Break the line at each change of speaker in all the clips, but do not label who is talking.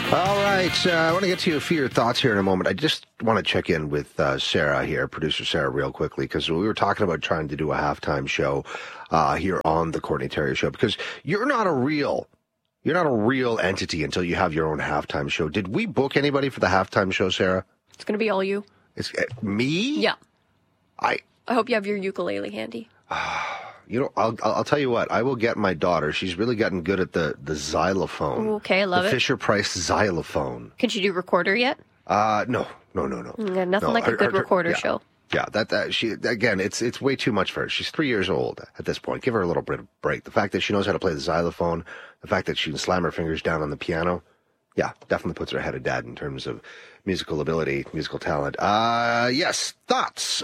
All right. I want to get to a few of your thoughts here in a moment. I just want to check in with Sarah here, producer Sarah, real quickly, because we were talking about trying to do a halftime show here on the Courtney Terry Show, because you're not a real entity until you have your own halftime show. Did we book anybody for the halftime show, Sarah?
It's going to be all you.
It's me?
Yeah.
I
hope you have your ukulele handy.
I'll tell you what. I will get my daughter. She's really gotten good at the xylophone.
Okay, I love it.
The Fisher-Price xylophone.
Can she do recorder yet?
No.
Yeah, nothing like a good recorder show.
Yeah, she again. It's way too much for her. She's 3 years old at this point. Give her a little bit of a break. The fact that she knows how to play the xylophone, the fact that she can slam her fingers down on the piano, yeah, definitely puts her ahead of dad in terms of musical ability, musical talent. Yes, thoughts.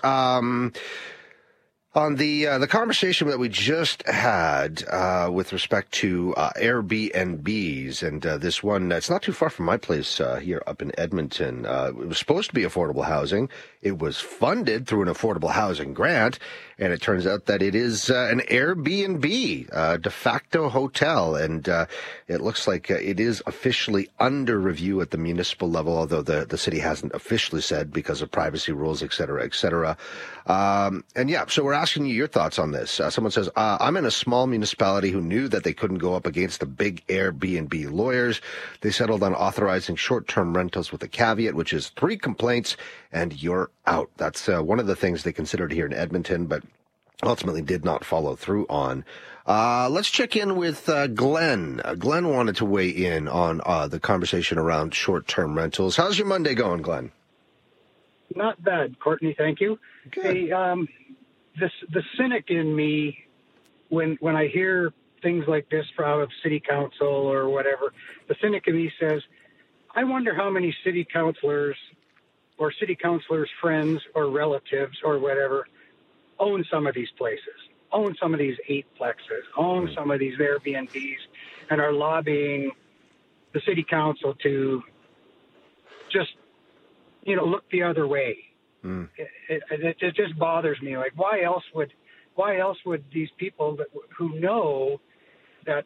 On the conversation that we just had with respect to Airbnbs, and this one, it's not too far from my place here up in Edmonton. It was supposed to be affordable housing. It was funded through an affordable housing grant, and it turns out that it is an Airbnb, de facto hotel, and it looks like it is officially under review at the municipal level, although the city hasn't officially said because of privacy rules, et cetera, et cetera. And yeah, so we're asking you your thoughts on this. Someone says, I'm in a small municipality who knew that they couldn't go up against the big Airbnb lawyers. They settled on authorizing short-term rentals with a caveat, which is 3 complaints and you're out. That's one of the things they considered here in Edmonton, but ultimately did not follow through on. Let's check in with Glenn. Glenn wanted to weigh in on the conversation around short-term rentals. How's your Monday going, Glenn?
Not bad, Courtney. Thank you.
Good.
Hey, the cynic in me, when I hear things like this from city council or whatever, the cynic in me says, I wonder how many city councilors or city councilors' friends or relatives or whatever own some of these places, own some of these 8-plexes, own some of these Airbnbs, and are lobbying the city council to just, look the other way. It just bothers me. Like, why else would these people who know that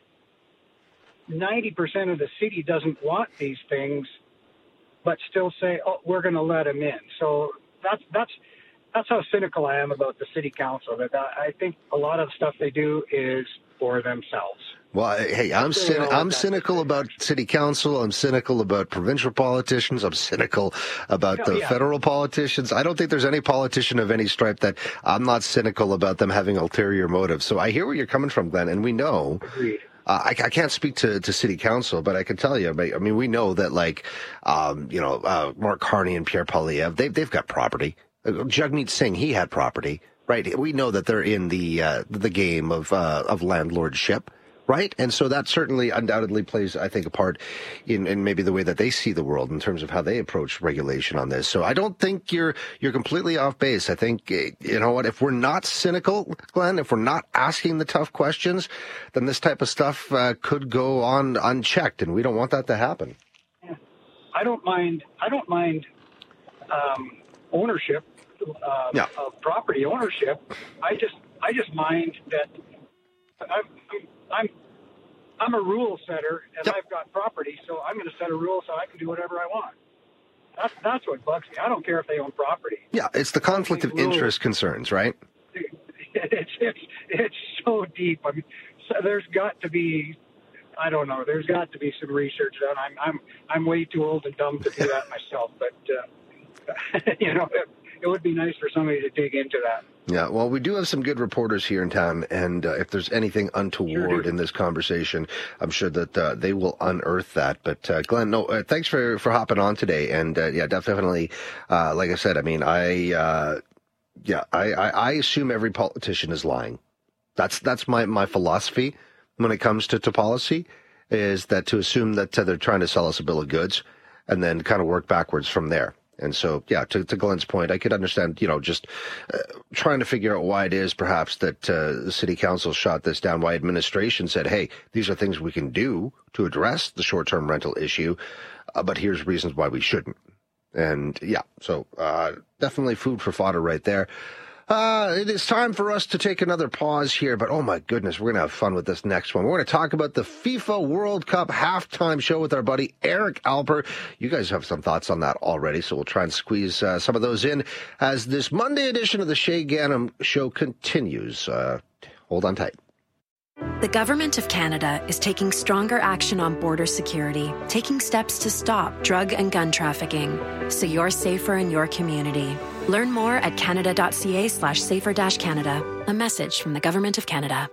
90% of the city doesn't want these things, but still say, "Oh, we're going to let them in"? So that's how cynical I am about the city council. That I think a lot of stuff they do is for themselves.
Well, hey, I'm cynical about city council. I'm cynical about provincial politicians. I'm cynical about the federal politicians. I don't think there's any politician of any stripe that I'm not cynical about them having ulterior motives. So I hear where you're coming from, Glenn, and we know.
Agreed.
I can't speak to city council, but I can tell you, I mean, we know that Mark Carney and Pierre Poilievre, they've got property. Jagmeet Singh, he had property, right? We know that they're in the game of landlordship, right? And so that certainly undoubtedly plays, I think, a part in maybe the way that they see the world in terms of how they approach regulation on this. So I don't think you're completely off base. I think, you know what, if we're not cynical, Glenn, if we're not asking the tough questions, then this type of stuff could go on unchecked, and we don't want that to happen.
Yeah. I don't mind ownership, property ownership. I just mind that I'm a rule setter, and I've got property, so I'm going to set a rule so I can do whatever I want. That's what bugs me. I don't care if they own property.
Yeah, it's the conflict of interest concerns, right?
It's so deep. I mean, so there's got to be, I don't know. There's got to be some research done. I'm way too old and dumb to do that myself, but it would be nice for somebody to dig into that.
Yeah, well, we do have some good reporters here in town, and if there's anything untoward in this conversation, I'm sure that they will unearth that. But Glenn, thanks for hopping on today, and definitely, like I said, I mean, I assume every politician is lying. That's my philosophy when it comes to policy, is that to assume that they're trying to sell us a bill of goods, and then kind of work backwards from there. And so, to Glenn's point, I could understand, just trying to figure out why it is perhaps that the city council shot this down, why administration said, hey, these are things we can do to address the short-term rental issue, but here's reasons why we shouldn't. And so definitely food for fodder right there. It is time for us to take another pause here, but oh my goodness, we're going to have fun with this next one. We're going to talk about the FIFA World Cup halftime show with our buddy Eric Alper. You guys have some thoughts on that already, so we'll try and squeeze some of those in as this Monday edition of the Shay Ganem Show continues. Hold on tight.
The Government of Canada is taking stronger action on border security, taking steps to stop drug and gun trafficking, so you're safer in your community. Learn more at canada.ca/safer-canada. A message from the Government of Canada.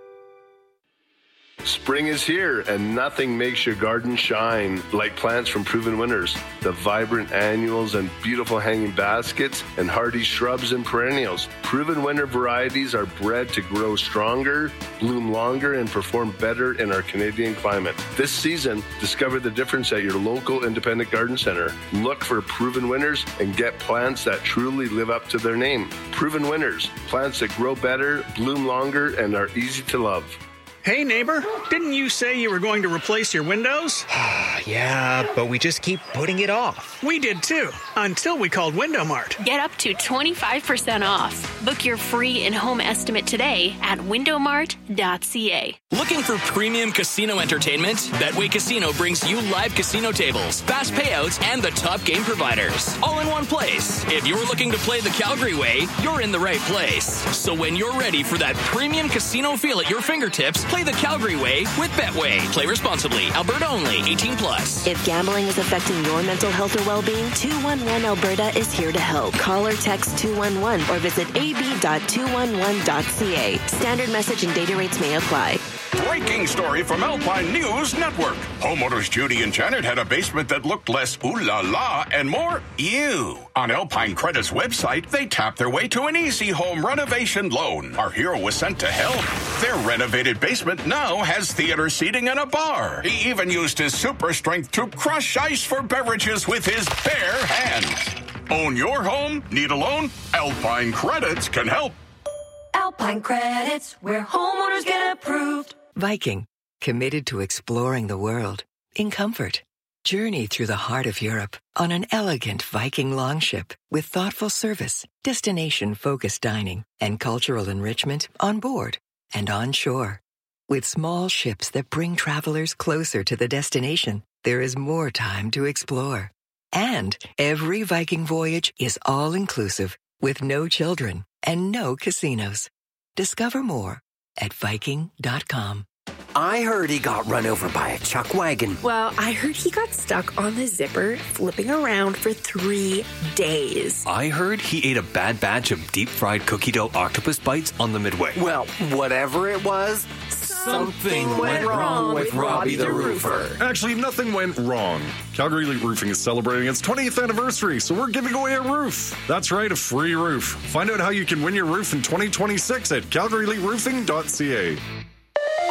Spring is here, and nothing makes your garden shine like plants from Proven Winners. The vibrant annuals and beautiful hanging baskets and hardy shrubs and perennials. Proven Winner varieties are bred to grow stronger, bloom longer, and perform better in our Canadian climate. This season, discover the difference at your local independent garden center. Look for Proven Winners and get plants that truly live up to their name. Proven Winners, plants that grow better, bloom longer, and are easy to love.
Hey, neighbor, didn't you say you were going to replace your windows?
Yeah, but we just keep putting it off.
We did too, until we called Window Mart.
Get up to 25% off. Book your free in-home estimate today at windowmart.ca.
Looking for premium casino entertainment? Betway Casino brings you live casino tables, fast payouts, and the top game providers, all in one place. If you're looking to play the Calgary way, you're in the right place. So when you're ready for that premium casino feel at your fingertips, play the Calgary way with Betway. Play responsibly. Alberta only. 18+.
If gambling is affecting your mental health or well-being, 211 Alberta is here to help. Call or text 211 or visit ab.211.ca. Standard message and data rates may apply.
Breaking story from Alpine News Network. Homeowners Judy and Janet had a basement that looked less ooh la la and more ew. On Alpine Credit's website, they tapped their way to an easy home renovation loan. Our hero was sent to help. Their renovated basement now has theater seating and a bar. He even used his super strength to crush ice for beverages with his bare hands. Own your home? Need a loan? Alpine Credits can help.
Alpine Credits, where homeowners get approved.
Viking, committed to exploring the world in comfort. Journey through the heart of Europe on an elegant Viking longship with thoughtful service, destination-focused dining, and cultural enrichment on board and on shore. With small ships that bring travelers closer to the destination, there is more time to explore. And every Viking voyage is all-inclusive with no children and no casinos. Discover more at Viking.com.
I heard he got run over by a chuck wagon.
Well, I heard he got stuck on the zipper, flipping around for 3 days.
I heard he ate a bad batch of deep-fried cookie dough octopus bites on the Midway.
Well, whatever it was,
something went wrong with Robbie the Roofer.
Actually, nothing went wrong. Calgary Elite Roofing is celebrating its 20th anniversary, so we're giving away a roof. That's right, a free roof. Find out how you can win your roof in 2026 at calgaryeliteroofing.ca.